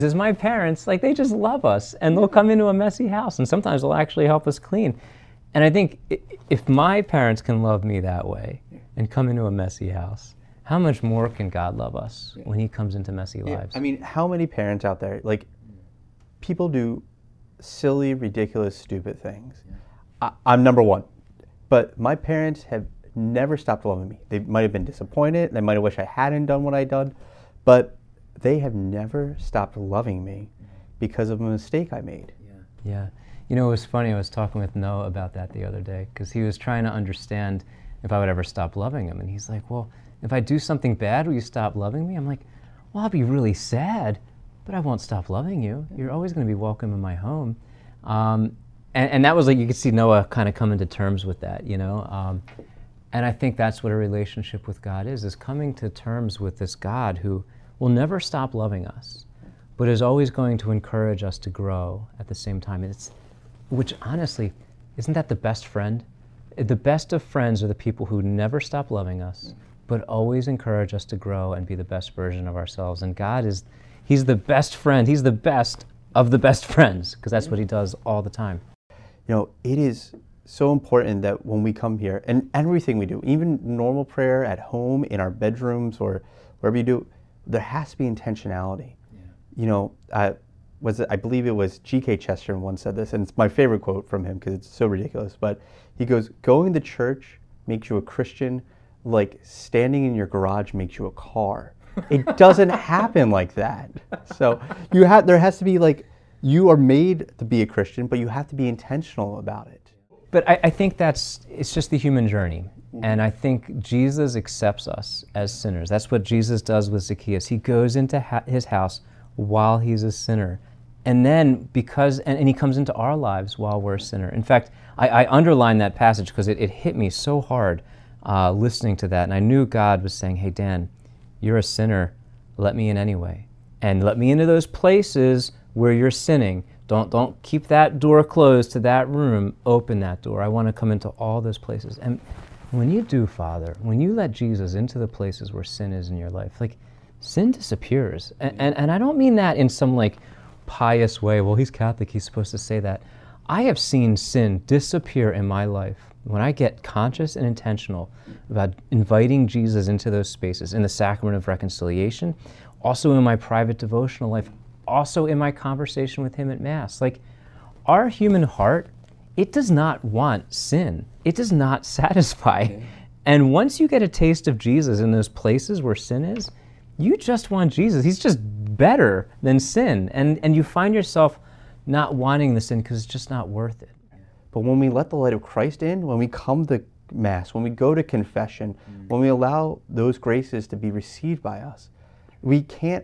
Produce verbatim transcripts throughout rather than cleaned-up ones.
As my parents, like, they just love us, and they'll come into a messy house, and sometimes they'll actually help us clean. And I think if my parents can love me that way and come into a messy house, how much more can God love us when he comes into messy Yeah. lives? I mean, how many parents out there, like, people do silly, ridiculous, stupid things. I, I'm number one. But my parents have never stopped loving me. They might have been disappointed. They might have wished I hadn't done what I'd done. But they have never stopped loving me because of a mistake I made. Yeah. Yeah. You know, it was funny. I was talking with Noah about that the other day because he was trying to understand if I would ever stop loving him. And he's like, well, if I do something bad, will you stop loving me? I'm like, well, I'll be really sad, but I won't stop loving you. You're always going to be welcome in my home. Um, and, and that was like, you could see Noah kind of coming to terms with that, you know. Um, and I think that's what a relationship with God is, is coming to terms with this God who will never stop loving us, but is always going to encourage us to grow at the same time. It's, which honestly, isn't that the best friend? The best of friends are the people who never stop loving us, but always encourage us to grow and be the best version of ourselves. And God is, he's the best friend. He's the best of the best friends, because that's what he does all the time. You know, it is so important that when we come here, and everything we do, even normal prayer at home, in our bedrooms, or wherever you do, there has to be intentionality. Yeah. You know, uh, was it, I believe it was G K Chesterton once said this, and it's my favorite quote from him because it's so ridiculous, but he goes, going to church makes you a Christian like standing in your garage makes you a car. It doesn't happen like that. So you have, there has to be like, you are made to be a Christian, but you have to be intentional about it. But I, I think that's, it's just the human journey. Mm-hmm. And I think Jesus accepts us as sinners. That's what Jesus does with Zacchaeus. He goes into ha- his house while he's a sinner. And then because, and, and he comes into our lives while we're a sinner. In fact, I, I underlined that passage because it, it hit me so hard uh, listening to that. And I knew God was saying, hey, Dan, you're a sinner. Let me in anyway. And let me into those places where you're sinning. Don't, don't keep that door closed to that room. Open that door. I want to come into all those places. And when you do, Father, when you let Jesus into the places where sin is in your life, like, sin disappears. And, and, and I don't mean that in some, like, pious way. Well, he's Catholic, he's supposed to say that. I have seen sin disappear in my life when I get conscious and intentional about inviting Jesus into those spaces, in the sacrament of reconciliation, also in my private devotional life, also in my conversation with him at Mass. Like, our human heart, it does not want sin. It does not satisfy. Okay. And once you get a taste of Jesus in those places where sin is, you just want Jesus. He's just better than sin. And, and you find yourself not wanting the sin because it's just not worth it. But when we let the light of Christ in, when we come to Mass, when we go to confession, mm. when we allow those graces to be received by us, we can't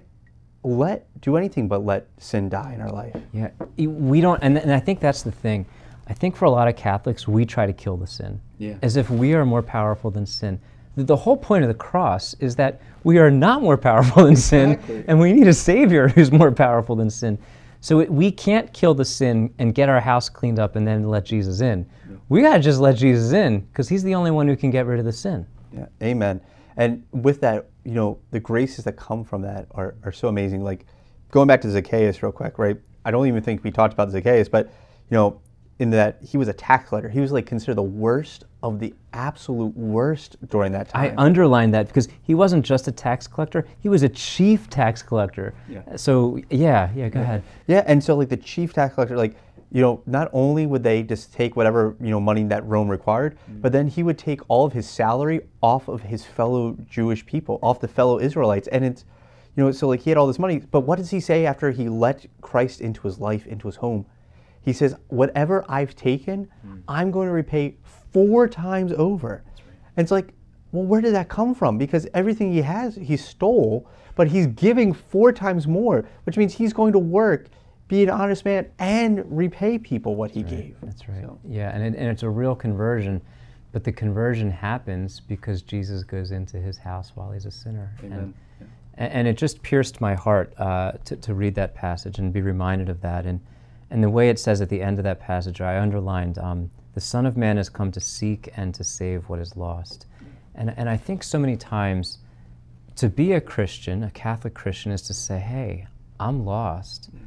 let do anything but let sin die in our life. Yeah, we don't, and, and I think that's the thing. I think for a lot of Catholics, we try to kill the sin, yeah. as if we are more powerful than sin. The whole point of the cross is that we are not more powerful than sin, exactly. and we need a Savior who's more powerful than sin. So it, we can't kill the sin and get our house cleaned up and then let Jesus in. Yeah. We gotta just let Jesus in, because he's the only one who can get rid of the sin. Yeah, amen. And with that, you know, the graces that come from that are, are so amazing. Like, going back to Zacchaeus real quick, right? I don't even think we talked about Zacchaeus, but, you know, in that he was a tax collector. He was like considered the worst of the absolute worst during that time. I underlined that because he wasn't just a tax collector, he was a chief tax collector. Yeah. So yeah, yeah, go yeah. ahead. Yeah, and so like the chief tax collector, like, you know, not only would they just take whatever, you know, money that Rome required, mm. but then he would take all of his salary off of his fellow Jewish people, off the fellow Israelites. And it's, you know, so like he had all this money, but what does he say after he let Christ into his life, into his home? He says, whatever I've taken, mm. I'm going to repay four times over. That's right. And it's like, well, where did that come from? Because everything he has, he stole, but he's giving four times more, which means he's going to work, be an honest man, and repay people what he That's right. gave. That's right. So. Yeah, and, it, and it's a real conversion, but the conversion happens because Jesus goes into his house while he's a sinner. Amen. And, yeah. and it just pierced my heart uh, to, to read that passage and be reminded of that. And And the way it says at the end of that passage, I underlined, um, the Son of Man has come to seek and to save what is lost. And, and I think so many times to be a Christian, a Catholic Christian, is to say, hey, I'm lost.